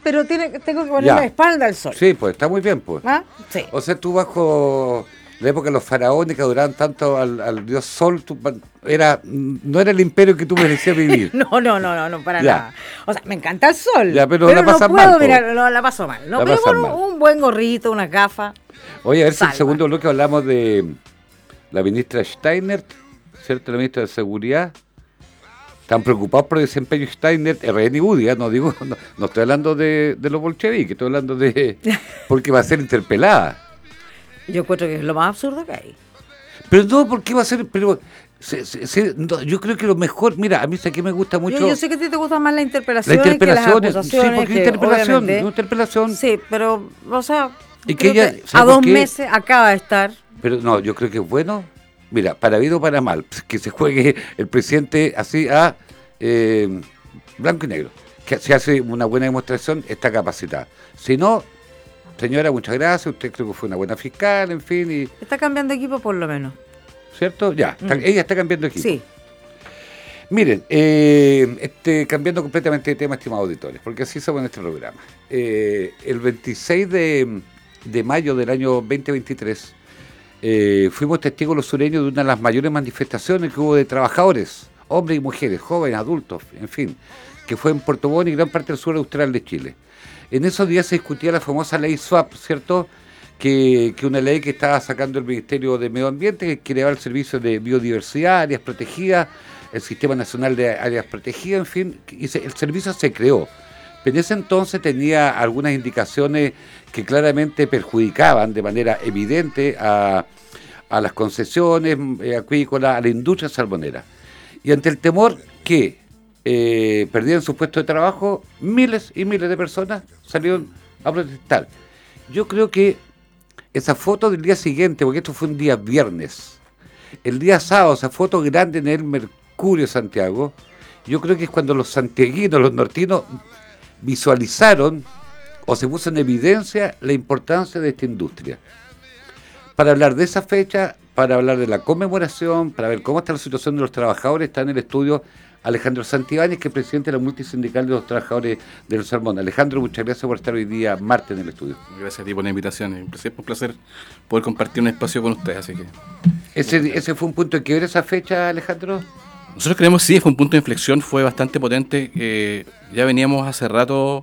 pero tengo que poner Ya. la espalda al sol. Sí, pues está muy bien, pues. ¿Ah? Sí. O sea, tú bajo la época de los faraones que adoraban tanto al dios Sol, no era el imperio que tú merecías vivir. No, para Ya. nada. O sea, me encanta el sol. Ya, pero la no pasas puedo mal, po. mirar, no, la paso mal. No, La pero pasas con mal. un buen gorrito, una gafa. Oye, a ver si en Salva. el segundo bloque hablamos de la ministra Steiner, ¿cierto? La ministra de Seguridad. Están preocupados por el desempeño de Steiner, RN y Budi, ¿eh? No estoy hablando de los bolcheviques, estoy hablando de... porque va a ser interpelada. Yo encuentro que es lo más absurdo que hay. Pero no, ¿por qué va a ser? Pero no, yo creo que lo mejor, mira, a mí sé que me gusta mucho... Yo sé que a ti te gusta más la La interpelación interpelación, que las acusaciones. sí, porque que interpelación, obviamente- una interpelación. Sí, pero, o sea, Y creo que ella, que ¿sabe a por 2 qué? meses acaba de estar. Pero no, yo creo que es bueno, mira, para bien o para mal, que se juegue el presidente así a blanco y negro. Que se hace una buena demostración, está capacitada. Si no, señora, muchas gracias, usted creo que fue una buena fiscal, en fin, y, Está cambiando equipo por lo menos. ¿cierto? Ya, ella está cambiando equipo. Sí. Miren, cambiando completamente de tema, estimados auditores, porque así somos en este programa. El 26 de mayo del año 2023 fuimos testigos los sureños de una de las mayores manifestaciones que hubo de trabajadores, hombres y mujeres, jóvenes, adultos, en fin, que fue en Puerto Montt y gran parte del sur austral de Chile. En esos días se discutía la famosa ley SWAP, ¿cierto?, que una ley que estaba sacando el Ministerio de Medio Ambiente, que creaba el servicio de biodiversidad, áreas protegidas, el Sistema Nacional de Áreas Protegidas, en fin, el servicio se creó. Pero en ese entonces tenía algunas indicaciones que claramente perjudicaban de manera evidente a las concesiones acuícolas, a la industria salmonera. Y ante el temor que perdieran su puesto de trabajo, miles y miles de personas salieron a protestar. Yo creo que esa foto del día siguiente, porque esto fue un día viernes, el día sábado, esa foto grande en el Mercurio Santiago, yo creo que es cuando los santiaguinos, los nortinos, visualizaron o se puso en evidencia la importancia de esta industria. Para hablar de esa fecha, para hablar de la conmemoración, para ver cómo está la situación de los trabajadores, está en el estudio Alejandro Santibáñez, que es presidente de la Multisindical de los Trabajadores del Salmón. Alejandro, muchas gracias por estar hoy día martes en el estudio. Gracias a ti por la invitación. Es un placer poder compartir un espacio con ustedes. Así que ¿Ese fue un punto de quiebre esa fecha, Alejandro? nosotros creemos sí, fue un punto de inflexión, fue bastante potente. Ya veníamos hace rato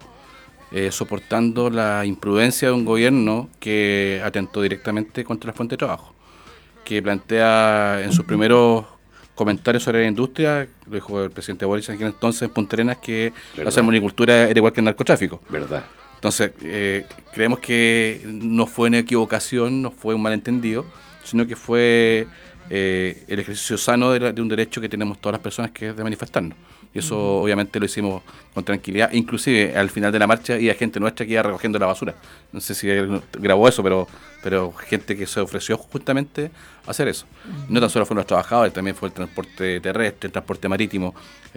soportando la imprudencia de un gobierno que atentó directamente contra la fuente de trabajo, que plantea en sus primeros comentarios sobre la industria, lo dijo el presidente Boris en aquel entonces en Punta Arenas, que la salmonicultura era igual que el narcotráfico. Verdad. Entonces, creemos que no fue una equivocación, no fue un malentendido, sino que fue el ejercicio sano de un derecho que tenemos todas las personas, que es de manifestarnos. Y eso obviamente lo hicimos con tranquilidad. Inclusive al final de la marcha iba gente nuestra que iba recogiendo la basura. No sé si grabó eso, pero gente que se ofreció justamente a hacer eso. No tan solo fueron los trabajadores, también fue el transporte terrestre, el transporte marítimo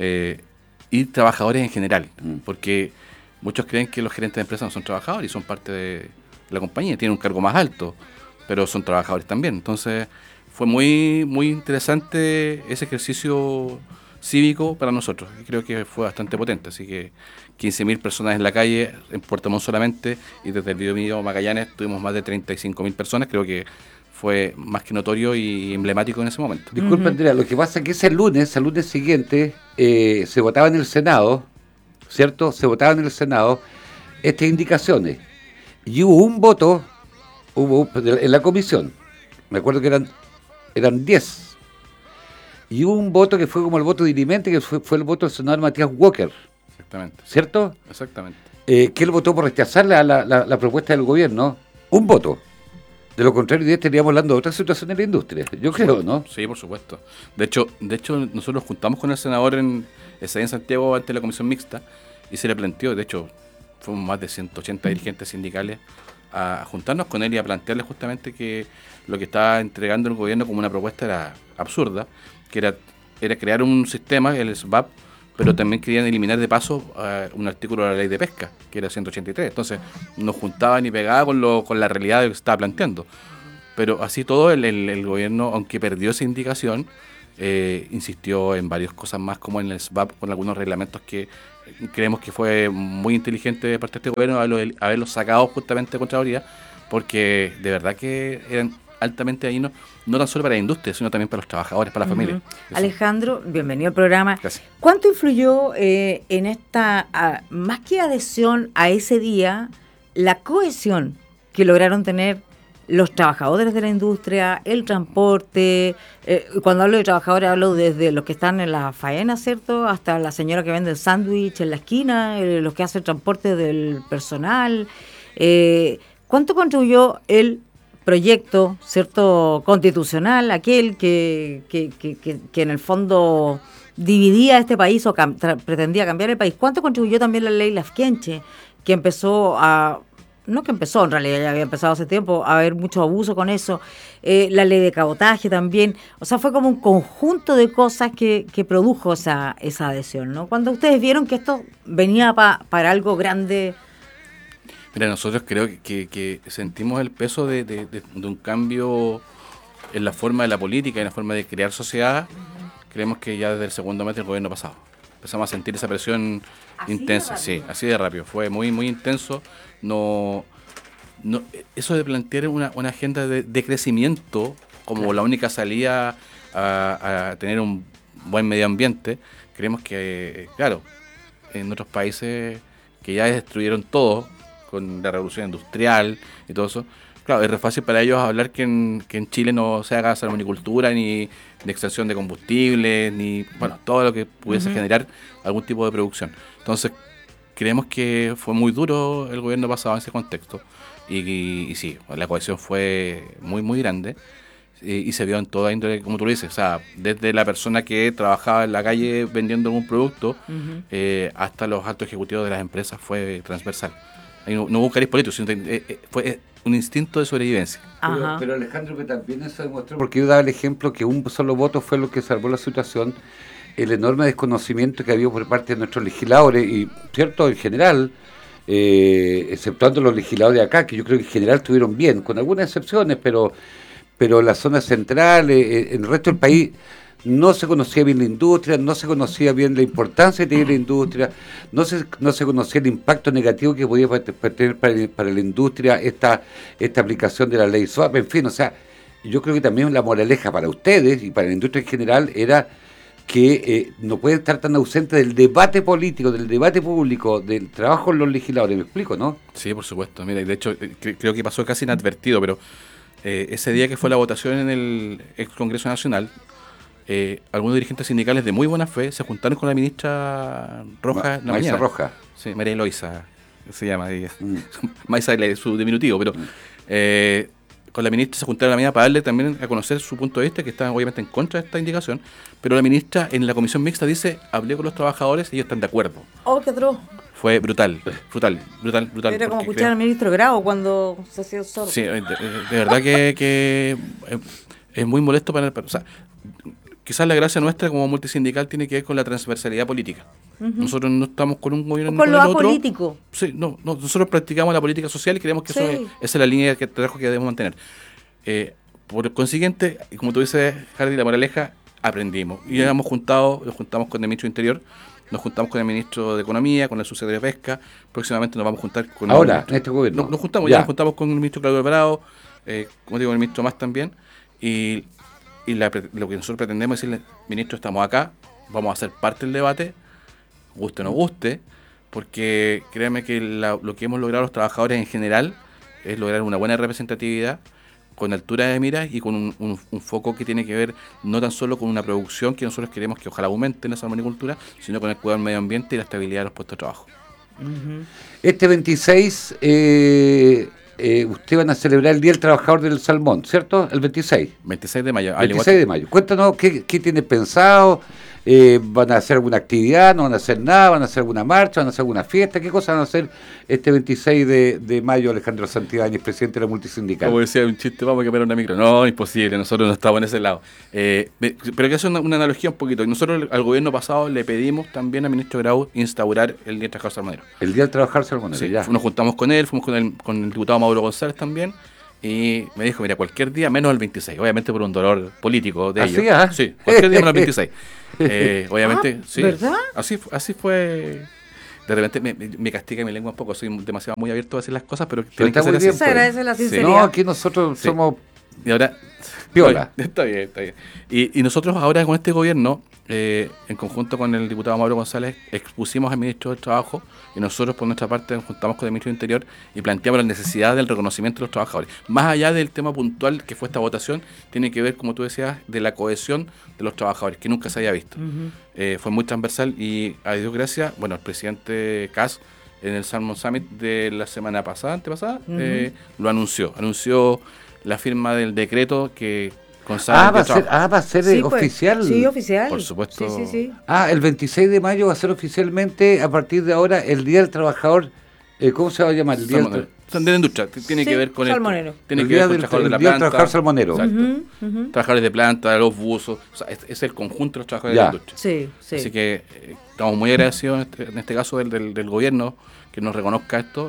y trabajadores en general. Porque muchos creen que los gerentes de empresas no son trabajadores y son parte de la compañía, tienen un cargo más alto, pero son trabajadores también. Entonces fue muy, muy interesante ese ejercicio cívico para nosotros, y creo que fue bastante potente. Así que 15.000 personas en la calle, en Puerto Montt solamente, y desde el Biobío Magallanes tuvimos más de 35.000 personas. Creo que fue más que notorio y emblemático en ese momento. Disculpa, Andrea, lo que pasa es que ese lunes siguiente, se votaba en el Senado, ¿cierto? Se votaban en el Senado estas indicaciones. Y hubo un voto, en la comisión, me acuerdo que eran 10. Y hubo un voto que fue como el voto dirimente, que fue el voto del senador Matías Walker. Exactamente. ¿Cierto? Exactamente. Que él votó por rechazar la propuesta del gobierno. Un voto. De lo contrario, hoy estaríamos hablando de otra situación en la industria. Yo creo, ¿no? Sí, por supuesto. De hecho, nosotros nos juntamos con el senador en Santiago ante la comisión mixta y se le planteó, de hecho, fuimos más de 180 dirigentes sindicales a juntarnos con él y a plantearle justamente que lo que estaba entregando el gobierno como una propuesta era absurda, que era crear un sistema, el SBAP, pero también querían eliminar de paso un artículo de la ley de pesca, que era 183. Entonces no juntaba ni pegaba con la realidad de lo que se estaba planteando. Pero así todo, el gobierno, aunque perdió esa indicación, insistió en varias cosas más, como en el SVAP, con algunos reglamentos que creemos que fue muy inteligente de parte de este gobierno haberlos sacado justamente de Contraloría, porque de verdad que eran altamente dañinos, no tan solo para la industria, sino también para los trabajadores, para la familia. Eso. Alejandro, bienvenido al programa. Gracias. ¿Cuánto influyó en esta, más que adhesión a ese día, la cohesión que lograron tener los trabajadores de la industria, el transporte? Cuando hablo de trabajadores hablo desde los que están en la faena, ¿cierto?, hasta la señora que vende el sándwich en la esquina, los que hacen transporte del personal. ¿Cuánto contribuyó el proyecto, cierto, constitucional, aquel que en el fondo dividía este país o pretendía cambiar el país? ¿Cuánto contribuyó también la ley Lafkenche, que empezó a... No que empezó, en realidad ya había empezado hace tiempo a haber mucho abuso con eso, la ley de cabotaje también, o sea, fue como un conjunto de cosas que produjo esa adhesión, ¿no? Cuando ustedes vieron que esto venía para algo grande. Mira, nosotros creo que sentimos el peso de un cambio en la forma de la política, en la forma de crear sociedad. Creemos que ya desde el segundo mes del gobierno pasado empezamos a sentir esa presión intensa, sí, así de rápido, fue muy muy intenso. No, eso de plantear una agenda de crecimiento como la única salida a tener un buen medio ambiente, creemos que, claro, en otros países que ya destruyeron todo con la revolución industrial y todo eso, claro, es re fácil para ellos hablar que en Chile no se haga salmonicultura, ni de extracción de combustible, ni, bueno, todo lo que pudiese generar algún tipo de producción. Entonces, creemos que fue muy duro el gobierno pasado en ese contexto y sí, la cohesión fue muy muy grande y se vio en toda índole, como tú lo dices, o sea, desde la persona que trabajaba en la calle vendiendo algún producto hasta los altos ejecutivos de las empresas, fue transversal. Ahí no hubo un cariz político, sino fue un instinto de sobrevivencia. Pero Alejandro, que también eso demostró, porque yo daba el ejemplo que un solo voto fue lo que salvó la situación, el enorme desconocimiento que había por parte de nuestros legisladores, y cierto, en general, exceptuando los legisladores de acá, que yo creo que en general estuvieron bien, con algunas excepciones, pero las zonas centrales, en el resto del país, no se conocía bien la industria, no se conocía bien la importancia que tenía la industria, no se conocía el impacto negativo que podía tener para la industria esta aplicación de la ley SWAP, en fin, o sea, yo creo que también la moraleja para ustedes y para la industria en general era que no pueden estar tan ausentes del debate político, del debate público, del trabajo en los legisladores, ¿me explico, no? Sí, por supuesto, mira, de hecho creo que pasó casi inadvertido, pero ese día que fue la votación en el ex Congreso Nacional, algunos dirigentes sindicales de muy buena fe se juntaron con la ministra Roja en la mañana. Roja. Sí, María Eloisa se llama ella. Maisa es su diminutivo, pero con la ministra se juntaron a la mañana para darle también a conocer su punto de vista, que está obviamente en contra de esta indicación, pero la ministra en la comisión mixta dice, hablé con los trabajadores y ellos están de acuerdo. ¡Oh, qué atroz! Fue brutal. Era como escuchar al ministro Grau cuando se hacía sordo. Sí, de verdad que es muy molesto o sea, quizás la gracia nuestra como multisindical tiene que ver con la transversalidad política. Nosotros no estamos con un gobierno o con ni lo con el otro. apolítico. Sí, no, nosotros practicamos la política social y creemos que Sí. esa es la línea de trabajo que debemos mantener. Por consiguiente, como tú dices, Hardy, la moraleja, aprendimos. Y nos juntamos con el ministro de Interior, nos juntamos con el ministro de Economía, con el subsecretario de Pesca, próximamente nos vamos a juntar con Ahora, en este gobierno. Nos juntamos, Ya. nos juntamos con el ministro Claudio Alvarado, como digo, el ministro Más también, y lo que nosotros pretendemos es decirle, ministro, estamos acá, vamos a ser parte del debate, guste o no guste, porque créanme que lo que hemos logrado los trabajadores en general es lograr una buena representatividad, con altura de miras y con un foco que tiene que ver no tan solo con una producción que nosotros queremos que ojalá aumente en la salmonicultura, sino con el cuidado del medio ambiente y la estabilidad de los puestos de trabajo. Este 26, ustedes van a celebrar el Día del Trabajador del Salmón, ¿cierto? El 26. 26 de mayo. 26 de mayo. Cuéntanos qué tienen pensado. ¿Van a hacer alguna actividad? ¿No van a hacer nada? ¿Van a hacer alguna marcha? ¿Van a hacer alguna fiesta? ¿Qué cosas van a hacer este 26 de mayo, Alejandro Santibáñez, presidente de la multisindical? Como decía un chiste, vamos a quemar una micro. No, imposible, nosotros no estamos en ese lado. Pero que hacer una analogía un poquito. Nosotros al gobierno pasado le pedimos también al ministro Grau instaurar el Día del Trabajador Salmonero. El Día del Trabajador Salmonero, Sí, ya. nos juntamos con él, fuimos con el diputado Mauro González también, y me dijo, mira, cualquier día menos el 26, obviamente por un dolor político de ellos. ¿Ah, sí? Sí, cualquier día menos el 26. Obviamente, sí. ¿Verdad? Así fue. De repente me castiga mi lengua un poco, soy demasiado muy abierto a decir las cosas, pero tienen que está ser muy así. bien, Se agradece la Sí. sinceridad. No, aquí nosotros Sí. somos Y ahora... piola. Está bien. Y nosotros ahora con este gobierno, en conjunto con el diputado Mauro González, expusimos al ministro del Trabajo y nosotros por nuestra parte nos juntamos con el ministro del Interior y planteamos la necesidad del reconocimiento de los trabajadores. Más allá del tema puntual que fue esta votación, tiene que ver, como tú decías, de la cohesión de los trabajadores, que nunca se había visto. Fue muy transversal y, a Dios gracias, bueno, el presidente Kass en el Salmon Summit de la semana antepasada, lo anunció la firma del decreto que consagra va a ser Sí, pues. oficial. Sí, oficial. Por supuesto. Sí. El 26 de mayo va a ser oficialmente, a partir de ahora, el Día del Trabajador. ¿Cómo se va a llamar? El Día del de la industria, tiene Sí, que ver con salmonero. Tiene El que ver día con del- trabajadores de la el día del planta. trabajador salmonero. Exacto. Trabajadores de planta, los buzos, o sea, es el conjunto de los trabajadores Ya. de la industria. Sí. Así que estamos muy agradecidos en este caso del gobierno que nos reconozca esto.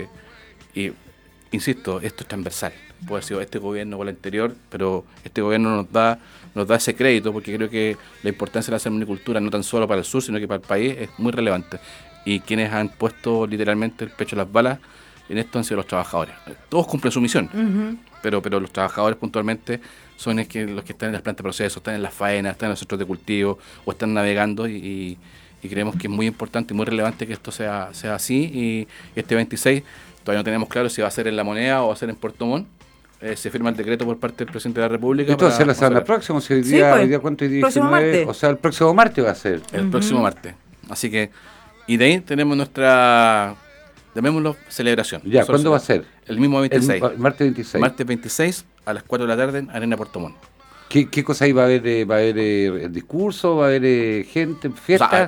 Y insisto, esto es transversal. Puede haber sido este gobierno o el anterior, pero este gobierno nos da ese crédito porque creo que la importancia de la salmonicultura, no tan solo para el sur, sino que para el país, es muy relevante. Y quienes han puesto literalmente el pecho a las balas en esto han sido los trabajadores. Todos cumplen su misión, pero los trabajadores puntualmente son los que están en las plantas de proceso, están en las faenas, están en los centros de cultivo o están navegando y creemos que es muy importante y muy relevante que esto sea así. Y este 26 todavía no tenemos claro si va a ser en La Moneda o va a ser en Puerto Montt. Se firma el decreto por parte del presidente de la República. Esto va a ser la semana hacer próxima, si hoy Sí, día, pues, hoy día ¿cuánto? Hoy día próximo 19, martes. o sea, el próximo martes va a ser. el próximo martes. Así que, y de ahí tenemos nuestra, llamémoslo, celebración. Ya, ¿cuándo va a ser? El mismo 26. El martes 26. Martes 26 a las 4 de la tarde en Arena Puerto Montt. ¿Qué cosa ahí va a haber? ¿Va a haber discurso? ¿Va a haber gente? ¿Fiesta? O sea,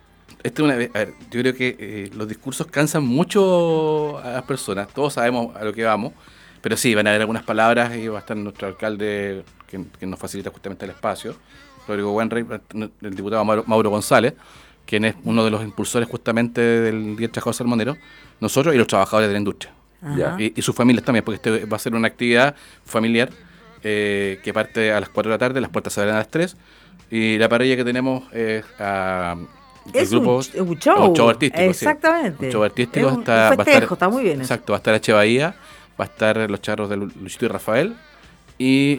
a ver, yo creo que los discursos cansan mucho a las personas, todos sabemos a lo que vamos, pero sí, van a haber algunas palabras y va a estar nuestro alcalde que nos facilita justamente el espacio, Rodrigo Wenrey, el diputado Mauro González, quien es uno de los impulsores justamente del Día del Trabajador Salmonero, nosotros y los trabajadores de la industria. Ya. Y sus familias también, porque este va a ser una actividad familiar que parte a las 4 de la tarde, las puertas se abren a las 3, y la parrilla que tenemos es Es el grupo, un show. un show artístico. Exactamente. Sí. Un show artístico. Es un va a festejo, estar, está muy bien. Exacto, va a estar H. Bahía, va a estar los charros de Luchito y Rafael, y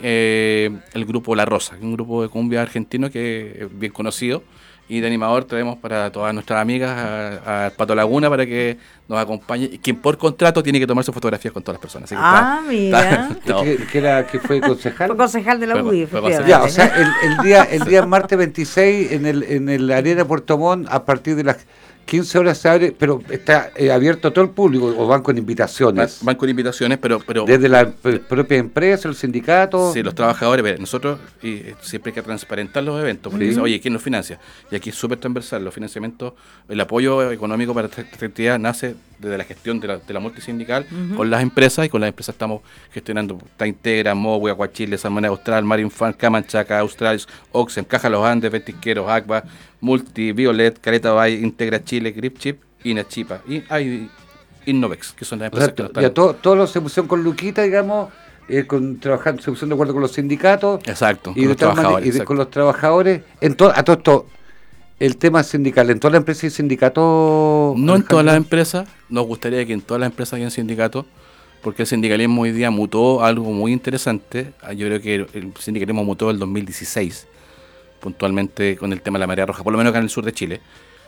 el grupo La Rosa, un grupo de cumbia argentino que es bien conocido. Y de animador traemos para todas nuestras amigas al Pato Laguna para que nos acompañe, y quien por contrato tiene que tomarse fotografías con todas las personas. Así que Mira. no. Que fue concejal. Fue concejal de la Fue- UDI, fue efectivamente. Ya, o sea, el día martes 26 en el Arena Puerto Montt, a partir de las 15 horas se abre, pero está abierto a todo el público o van con invitaciones. Van con invitaciones, pero Desde la propia empresa, el sindicato. sí, los trabajadores, mira, nosotros siempre hay que transparentar los eventos, porque dicen, oye, ¿quién los financia? Y aquí es súper transversal, los financiamientos, el apoyo económico para esta actividad nace desde la gestión de la multisindical con las empresas, y con las empresas estamos gestionando Taintegra, Mowi, Aguachile, Salmonera Austral, Marine Farm, Camanchaca, Australis, Oxen, Caja Los Andes, Ventisqueros, Agba, Multi, Violet, Caleta Bay, Integra Chile, Grip Chip, Inachipa y hay Innovex, que son las O sea, empresas que no ya están. todos se pusieron con Luquita, digamos, trabajando, se pusieron de acuerdo con los sindicatos. Exacto, Y, con los trabajadores. con exacto. los trabajadores. A todo esto, el tema sindical, en todas las empresas y sindicatos. No en todas Alejandro? las empresas, nos gustaría que en todas las empresas hayan sindicatos, porque el sindicalismo hoy día mutó a algo muy interesante. Yo creo que el sindicalismo mutó en el 2016, puntualmente con el tema de la marea roja, por lo menos acá en el sur de Chile,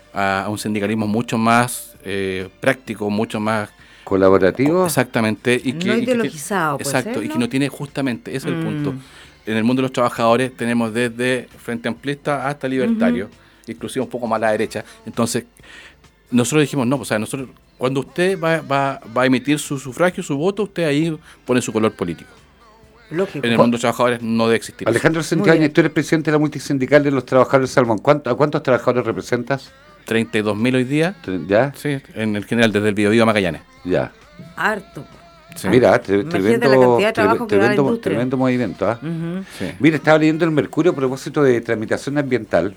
a un sindicalismo mucho más práctico, mucho más Colaborativo. exactamente. No ideologizado, puede exacto, ser, y que ¿no? no tiene justamente, ese es el punto. En el mundo de los trabajadores tenemos desde Frente Amplista hasta Libertario, inclusive un poco más a la derecha. Entonces, nosotros dijimos, no, o sea, nosotros, cuando usted va a emitir su sufragio, su voto, usted ahí pone su color político. Lógico. En el mundo de los trabajadores no debe existir eso. Alejandro Muy Santiago, bien. tú eres presidente de la multisindical de los trabajadores de Salmón. ¿A cuántos trabajadores representas? 32.000 hoy día, ¿Ya? sí, en el general, desde el Biobío a Magallanes. Ya. Harto. Sí. Mira, Imagínate la cantidad de trabajo que da la industria. tremendo movimiento. ¿Ah? Ujú. Sí. Mira, estaba leyendo el Mercurio a propósito de tramitación ambiental,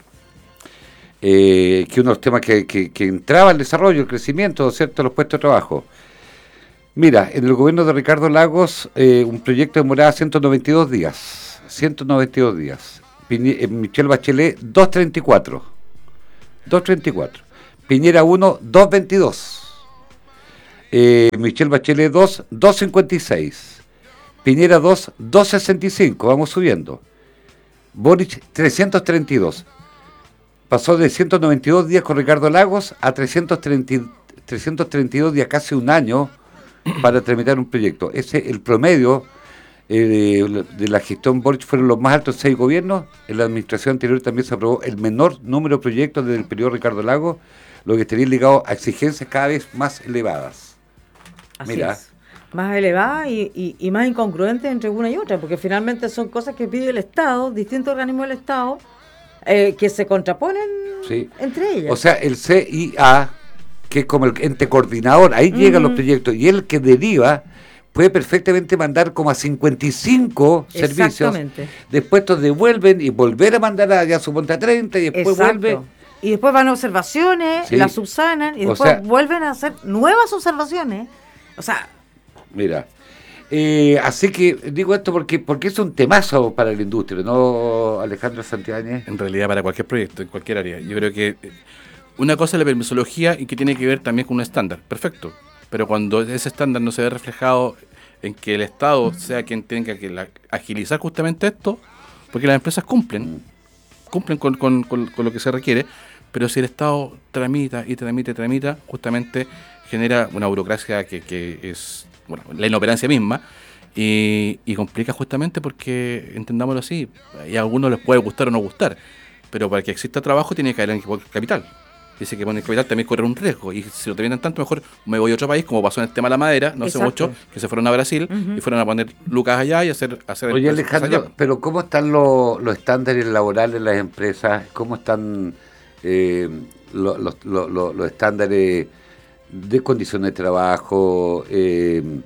que uno de los temas que entraba al desarrollo, el crecimiento, ¿cierto?, los puestos de trabajo. Mira, en el gobierno de Ricardo Lagos, un proyecto demoraba 192 días. 192 días. Michelle Bachelet, 234. 234. Piñera 1, 222. Michelle Bachelet 2, 256. Piñera 2, 265. Vamos subiendo. Boric, 332. Pasó de 192 días con Ricardo Lagos a 332 días, casi un año, para tramitar un proyecto. El promedio de la gestión Boric fueron los más altos 6 gobiernos. En la administración anterior también se aprobó el menor número de proyectos desde el periodo Ricardo Lagos, lo que estaría ligado a exigencias cada vez más elevadas. Así Mira. es. Más elevada y más incongruente entre una y otra, porque finalmente son cosas que pide el Estado, distintos organismos del Estado, que se contraponen entre ellas. O sea, el CIA, que es como el ente coordinador, ahí llegan los proyectos, y el que deriva puede perfectamente mandar como a 55 servicios, después estos devuelven y volver a mandar a suponte a 30 y después vuelve. Y después van a observaciones, las subsanan y después vuelven a hacer nuevas observaciones. O sea... Mira, así que digo esto porque es un temazo para la industria, ¿no, Alejandro Santibáñez? En realidad para cualquier proyecto, en cualquier área. Yo creo que una cosa es la permisología y que tiene que ver también con un estándar, perfecto. Pero cuando ese estándar no se ve reflejado en que el Estado sea quien tenga que agilizar justamente esto, porque las empresas cumplen con lo que se requiere, pero si el Estado tramita, justamente genera una burocracia que es... bueno, la inoperancia misma, y complica justamente porque, entendámoslo así, y a algunos les puede gustar o no gustar, pero para que exista trabajo tiene que haber capital. Dice que poner capital también corre un riesgo, y si lo te vienen tanto, mejor me voy a otro país, como pasó en el tema de la madera, no hace mucho, que se fueron a Brasil y fueron a poner lucas allá y hacer Oye, Alejandro, pero ¿cómo están los estándares laborales en las empresas? ¿Cómo están los estándares de condiciones de trabajo, en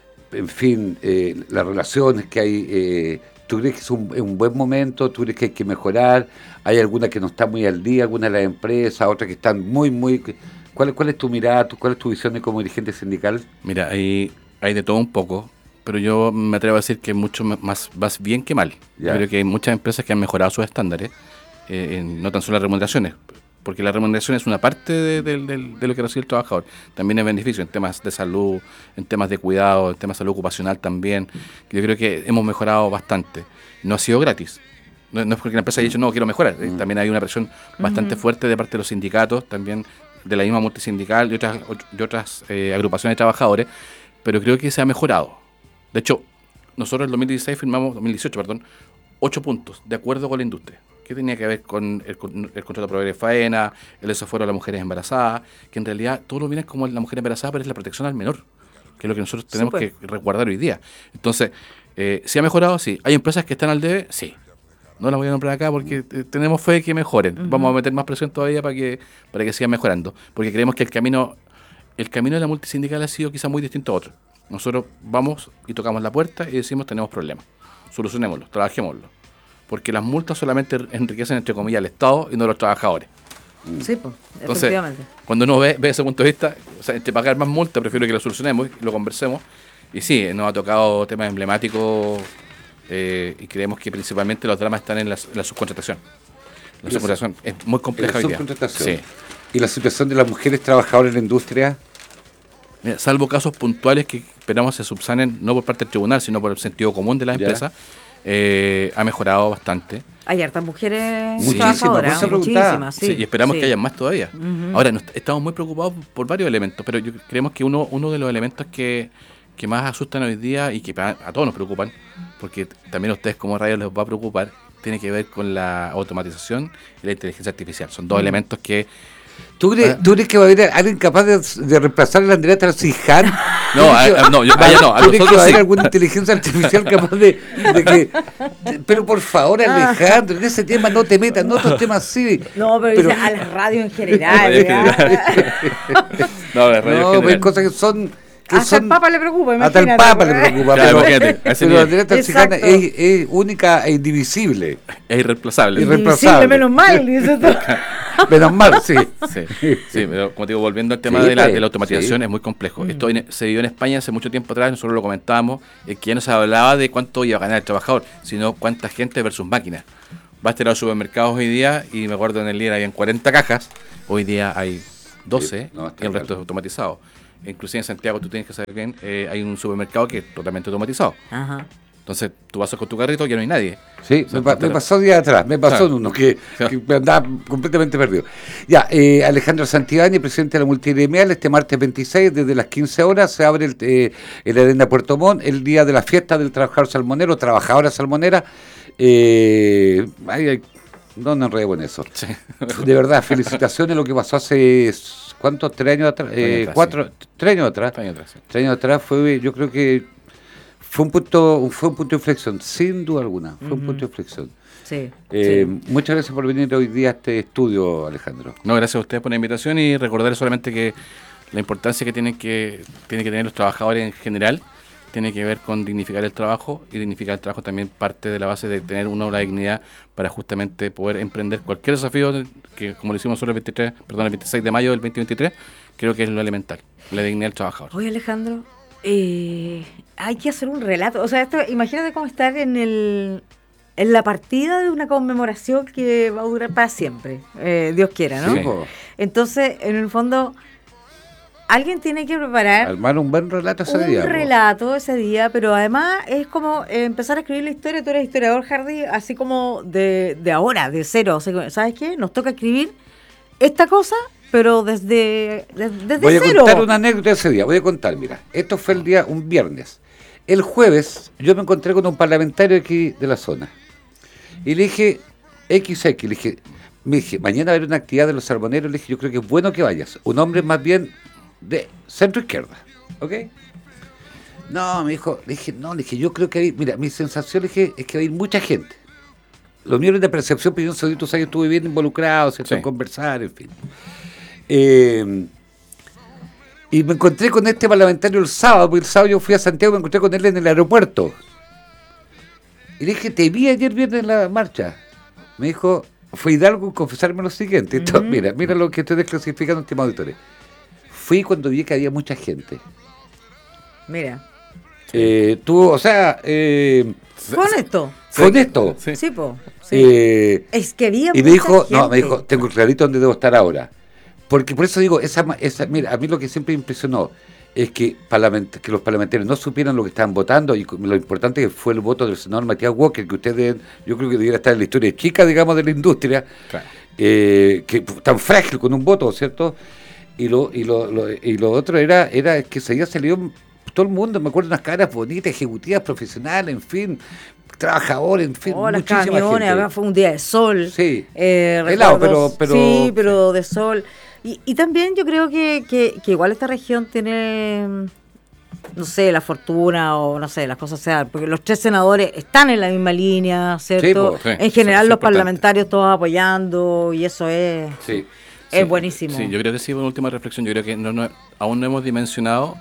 fin, las relaciones que hay? ¿Tú crees que es un buen momento? ¿Tú crees que hay que mejorar? ¿Hay alguna que no está muy al día, alguna de las empresas, otras que están muy... ¿Cuál es tu mirada, cuál es tu visión como dirigente sindical? Mira, hay de todo un poco, pero yo me atrevo a decir que mucho más bien que mal. Yo creo que hay muchas empresas que han mejorado sus estándares, no tan solo las remuneraciones, porque la remuneración es una parte de lo que recibe el trabajador. También hay beneficio en temas de salud, en temas de cuidado, en temas de salud ocupacional también. Yo creo que hemos mejorado bastante. No ha sido gratis. No es porque la empresa haya dicho, no, quiero mejorar. También hay una presión bastante fuerte de parte de los sindicatos, también de la misma multisindical y otras agrupaciones de trabajadores, pero creo que se ha mejorado. De hecho, nosotros en 2018, 8 puntos, de acuerdo con la industria, que tenía que ver con el contrato proveedor de faena, el desafuero a las mujeres embarazadas, que en realidad todo lo viene como la mujer embarazada, pero es la protección al menor, que es lo que nosotros tenemos que resguardar hoy día. Entonces, ¿sí ha mejorado? Sí. ¿Hay empresas que están al debe? Sí. No las voy a nombrar acá porque tenemos fe de que mejoren. Vamos a meter más presión todavía para que sigan mejorando, porque creemos que el camino de la multisindical ha sido quizá muy distinto a otro. Nosotros vamos y tocamos la puerta y decimos tenemos problemas, solucionémoslos, trabajémoslos, porque las multas solamente enriquecen entre comillas al Estado y no a los trabajadores. Sí, pues, entonces, efectivamente. Cuando uno ve ese punto de vista, o sea, entre pagar más multas, prefiero que lo solucionemos y lo conversemos. Y sí, nos ha tocado temas emblemáticos y creemos que principalmente los dramas están en la subcontratación. La subcontratación es muy compleja hoy día. Sí. ¿Y la situación de las mujeres trabajadoras en la industria? Mira, salvo casos puntuales que esperamos se subsanen no por parte del tribunal, sino por el sentido común de la empresa, ha mejorado bastante. Hay hartas mujeres trabajadoras, muchísimas, sí. Y esperamos que haya más todavía. Ahora, estamos muy preocupados por varios elementos, pero creemos que uno de los elementos que más asustan hoy día y que a todos nos preocupan, porque también a ustedes como radio les va a preocupar, tiene que ver con la automatización y la inteligencia artificial. Son dos elementos que... ¿Tú crees que va a haber alguien capaz de reemplazar a la Andrea Transijan? No, a nosotros que va a haber sí. alguna inteligencia artificial capaz de que... Pero por favor, Alejandro, en ese tema no te metas, en otros temas sí. No, pero a la radio en general. No, la radio en general. Hay cosas que son... Hasta el Papa le preocupa, imagínate. Hasta el Papa le preocupa, claro, pero Andrea Transigana es única e indivisible. Es irreemplazable. Invisible, menos mal, dice tú. Menos mal, sí. Sí, pero como te digo, volviendo al tema Sí, de la pues, automatización, sí. es muy complejo. Esto se dio en España hace mucho tiempo atrás, nosotros lo comentábamos, que ya no se hablaba de cuánto iba a ganar el trabajador, sino cuánta gente versus máquinas. Vas a ir a los supermercados hoy día, y me acuerdo en el líder habían 40 cajas, hoy día hay 12, Sí, no, y está el resto claro. es automatizado. Inclusive en Santiago, tú tienes que saber bien, hay un supermercado que es totalmente automatizado. Ajá. Entonces, tú vas con tu carrito y ya no hay nadie. Sí, O sea, me pasó días atrás, me pasó en uno que me andaba completamente perdido. Ya, Alejandro Santibáñez, presidente de la multigremial, este martes 26, desde las 15 horas, se abre el Arena Puerto Montt, el día de la fiesta del trabajador salmonero, trabajadora salmonera. No nos enredemos en eso. Sí. De verdad, felicitaciones lo que pasó hace, ¿cuántos? 3 años atrás. 3 años atrás. 3 años atrás, sí. 3 años atrás yo creo que fue un punto de inflexión, sin duda alguna, fue un punto de inflexión. Sí. Muchas gracias por venir hoy día a este estudio, Alejandro. No, gracias a ustedes por la invitación, y recordar solamente que la importancia que tienen que tener los trabajadores en general tiene que ver con dignificar el trabajo, y dignificar el trabajo también parte de la base de tener la dignidad para justamente poder emprender cualquier desafío que, como lo hicimos nosotros el 26 de mayo del 2023, creo que es lo elemental, la dignidad del trabajador. Oye, Alejandro, hay que hacer un relato. O sea, imagínate cómo estar en la partida de una conmemoración que va a durar para siempre, Dios quiera, ¿no? Sí, po. Entonces, en el fondo, alguien tiene que preparar Armar un buen relato ese día. un po. relato ese día, pero además es como empezar a escribir la historia. Tú eres historiador, Hardy, así como de ahora, de cero. O sea, ¿sabes qué? Nos toca escribir esta cosa, pero desde Voy a cero. contar una anécdota de ese día. Voy a contar, mira. Esto fue un viernes. El jueves yo me encontré con un parlamentario aquí de la zona. Y le dije, me dije, mañana va a haber una actividad de los salmoneros. Le dije, yo creo que es bueno que vayas. Un hombre más bien de centro izquierda. ¿Ok? No, me dijo, le dije, yo creo que mira, mi sensación le dije, es que va a ir mucha gente. Lo mío es de percepción, pero yo en esos 2 años estuve bien involucrado, ¿cierto? Sí. En conversar, en fin. Y me encontré con este parlamentario el sábado, porque el sábado yo fui a Santiago y me encontré con él en el aeropuerto. Y le dije, te vi ayer viernes en la marcha. Me dijo, fue Hidalgo a confesarme lo siguiente. Entonces, mira lo que estoy desclasificando, estimados auditores. Fui cuando vi que había mucha gente. Mira, Tú, o sea, fue honesto. fue honesto. Sí. Sí, po. Sí. Es que había y me mucha dijo, gente. me dijo, tengo clarito dónde debo estar ahora. Porque por eso digo, mira, a mí lo que siempre me impresionó es que los parlamentarios no supieran lo que estaban votando, y lo importante que fue el voto del senador Matías Walker, que ustedes, yo creo que debiera estar en la historia chica, digamos, de la industria, Claro. que tan frágil con un voto, ¿cierto? Y lo otro era que se había salido todo el mundo, me acuerdo, unas caras bonitas, ejecutivas, profesionales, en fin, trabajadores, en fin, Oh, las muchísima camiones, gente. acá fue un día de sol. Sí. Helado, Helado, Sí, pero de sol. Y también yo creo que igual esta región tiene, no sé, la fortuna o no sé, las cosas sean, porque los 3 senadores están en la misma línea, ¿cierto? Sí, po, sí, En general eso es los importante. parlamentarios todos apoyando, y eso es Sí. es buenísimo. Sí, yo creo que sí, una última reflexión. Yo creo que aún no hemos dimensionado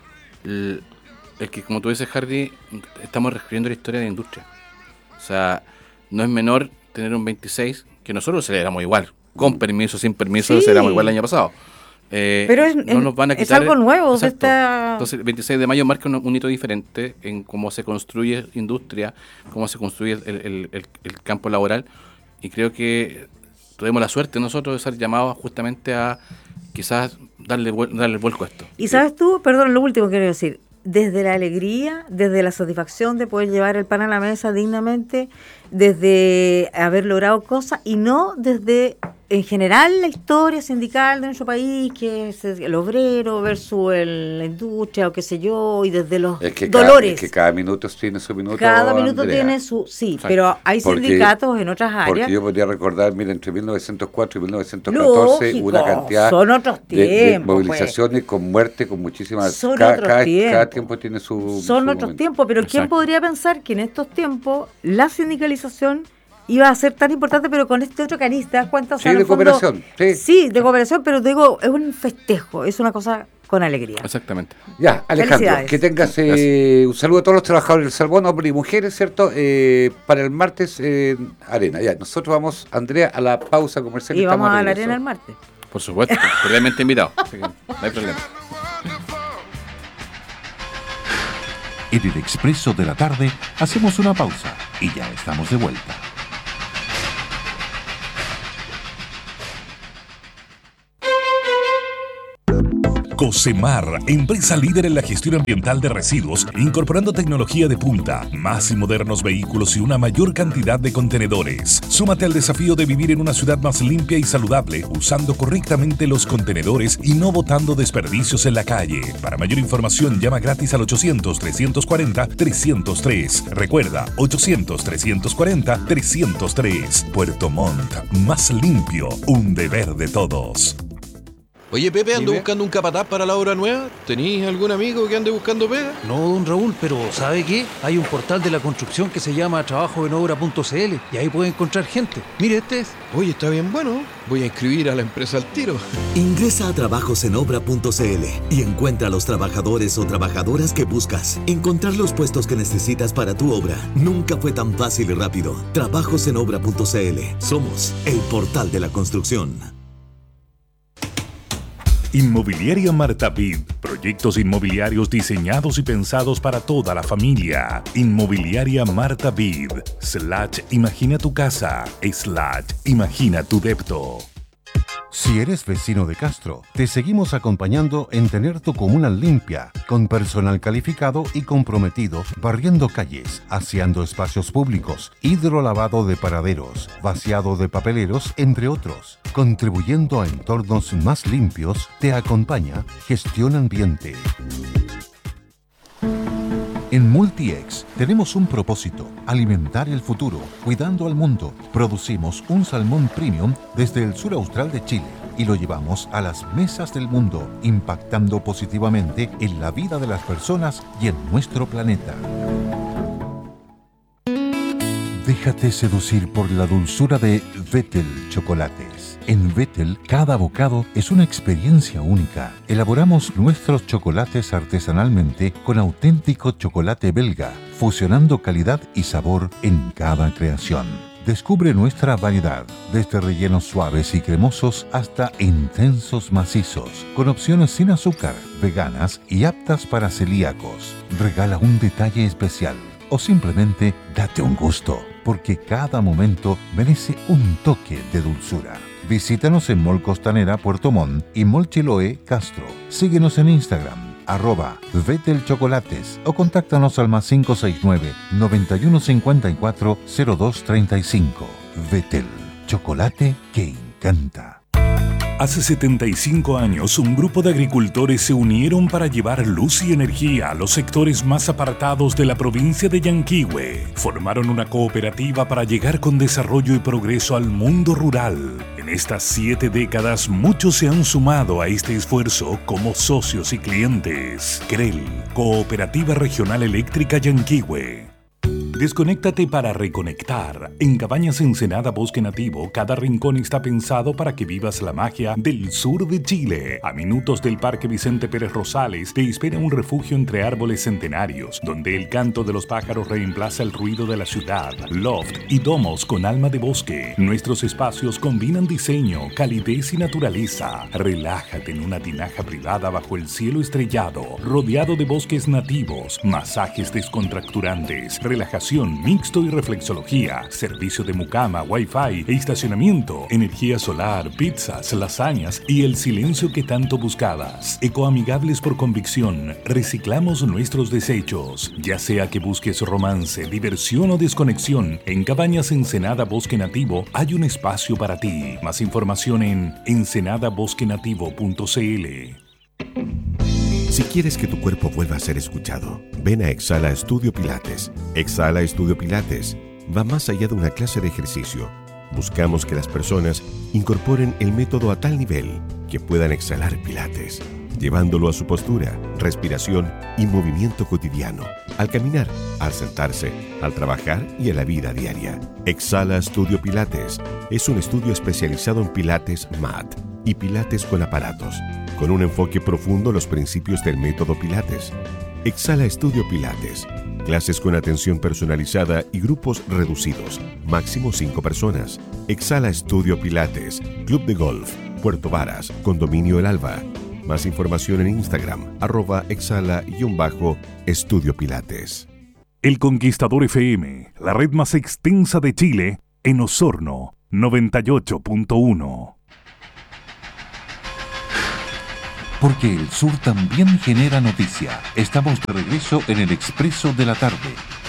el que, como tú dices, Hardy, estamos reescribiendo la historia de la industria. O sea, no es menor tener un 26, que nosotros celebramos igual, con permiso, sin permiso, Sí. celebramos igual el año pasado. Pero no nos van a es quitar, algo nuevo. Exacto. Entonces, el 26 de mayo marca un hito diferente en cómo se construye industria, cómo se construye el campo laboral, y creo que tuvimos la suerte nosotros de ser llamados justamente a quizás darle el vuelco a esto. Y sabes tú, perdón, lo último que quiero decir, desde la alegría, desde la satisfacción de poder llevar el pan a la mesa dignamente, desde haber logrado cosas, y no desde, en general, la historia sindical de nuestro país, que es el obrero versus la industria o qué sé yo, y desde los dolores. Es que cada minuto tiene su minuto. Cada minuto Andrea. tiene su... Sí, Exacto. pero hay Porque- sindicatos en otras áreas. Porque yo podría recordar, mira, entre 1904 y 1914, Lógico, una cantidad son otros de tiempos, movilizaciones con muerte, con muchísimas... Son Cada otros tiempos. tiempo tiene su Son su otros momento. tiempos, pero ¿quién Exacto. podría pensar que en estos tiempos la sindicalización iba a ser tan importante, pero con este otro cariz, ¿te das cuenta? O sea, Sí, en de el fondo, cooperación. Sí, de cooperación, pero te digo, es un festejo, es una cosa con alegría. Exactamente. Ya, Alejandro, Felicidades. que tengas un saludo a todos los trabajadores del salmón, hombres y mujeres, ¿cierto? Para el martes Arena. Ya, nosotros vamos, Andrea, a la pausa comercial. Y vamos a la regreso. Arena el martes. Por supuesto, realmente invitado. Así que no hay problema. En el Expreso de la Tarde hacemos una pausa y ya estamos de vuelta. Cocemar, empresa líder en la gestión ambiental de residuos, incorporando tecnología de punta, más y modernos vehículos y una mayor cantidad de contenedores. Súmate al desafío de vivir en una ciudad más limpia y saludable, usando correctamente los contenedores y no botando desperdicios en la calle. Para mayor información, llama gratis al 800-340-303. Recuerda, 800-340-303. Puerto Montt, más limpio, un deber de todos. Oye, Pepe, ando Dime. buscando un capataz para la obra nueva. ¿Tenís algún amigo que ande buscando pega? No, don Raúl, pero ¿sabe qué? Hay un portal de la construcción que se llama trabajoenobra.cl y ahí puede encontrar gente. Mire, este es. Oye, está bien bueno. Voy a inscribir a la empresa al tiro. Ingresa a trabajosenobra.cl y encuentra a los trabajadores o trabajadoras que buscas. Encontrar los puestos que necesitas para tu obra nunca fue tan fácil y rápido. Trabajosenobra.cl. Somos el portal de la construcción. Inmobiliaria Marta Vid. Proyectos inmobiliarios diseñados y pensados para toda la familia. Inmobiliaria Marta Vid. / Imagina tu casa. / Imagina tu depto. Si eres vecino de Castro, te seguimos acompañando en tener tu comuna limpia, con personal calificado y comprometido, barriendo calles, aseando espacios públicos, hidrolavado de paraderos, vaciado de papeleros, entre otros. Contribuyendo a entornos más limpios, te acompaña Gestión Ambiente. En Multiex tenemos un propósito: alimentar el futuro, cuidando al mundo. Producimos un salmón premium desde el sur austral de Chile y lo llevamos a las mesas del mundo, impactando positivamente en la vida de las personas y en nuestro planeta. Déjate seducir por la dulzura de Vettel Chocolates. En Vettel, cada bocado es una experiencia única. Elaboramos nuestros chocolates artesanalmente con auténtico chocolate belga, fusionando calidad y sabor en cada creación. Descubre nuestra variedad, desde rellenos suaves y cremosos hasta intensos macizos, con opciones sin azúcar, veganas y aptas para celíacos. Regala un detalle especial o simplemente date un gusto, porque cada momento merece un toque de dulzura. Visítanos en Mall Costanera Puerto Montt y Mall Chiloé Castro. Síguenos en Instagram, @VettelChocolates, o contáctanos al +569 9154 0235. Vettel, chocolate que encanta. Hace 75 años, un grupo de agricultores se unieron para llevar luz y energía a los sectores más apartados de la provincia de Yanquihue. Formaron una cooperativa para llegar con desarrollo y progreso al mundo rural. En estas 7 décadas, muchos se han sumado a este esfuerzo como socios y clientes. CREL, Cooperativa Regional Eléctrica Yanquihue. Desconéctate para reconectar. En Cabañas Ensenada Bosque Nativo, cada rincón está pensado para que vivas la magia del sur de Chile. A minutos del Parque Vicente Pérez Rosales te espera un refugio entre árboles centenarios, donde el canto de los pájaros reemplaza el ruido de la ciudad. Loft y domos con alma de bosque. Nuestros espacios combinan diseño, calidez y naturaleza. Relájate en una tinaja privada bajo el cielo estrellado, rodeado de bosques nativos, masajes descontracturantes, relajación mixto y reflexología, servicio de mucama, wifi e estacionamiento, energía solar, pizzas, lasañas y el silencio que tanto buscabas. Ecoamigables por convicción, reciclamos nuestros desechos. Ya sea que busques romance, diversión o desconexión, en Cabañas Ensenada Bosque Nativo hay un espacio para ti. Más información en ensenadabosquenativo.cl. Si quieres que tu cuerpo vuelva a ser escuchado, ven a Exhala Estudio Pilates. Exhala Estudio Pilates va más allá de una clase de ejercicio. Buscamos que las personas incorporen el método a tal nivel que puedan exhalar Pilates, llevándolo a su postura, respiración y movimiento cotidiano. al caminar, al sentarse, al trabajar y en la vida diaria. Exhala Studio Pilates es un estudio especializado en Pilates MAT y Pilates con aparatos, con un enfoque profundo en los principios del método Pilates. Exhala Studio Pilates. Clases con atención personalizada y grupos reducidos, máximo 5 personas. Exhala Studio Pilates, Club de Golf, Puerto Varas, Condominio El Alba. Más información en Instagram, @exhala_Estudio Pilates. El Conquistador FM, la red más extensa de Chile, en Osorno, 98.1. Porque el sur también genera noticia. Estamos de regreso en el Expreso de la Tarde.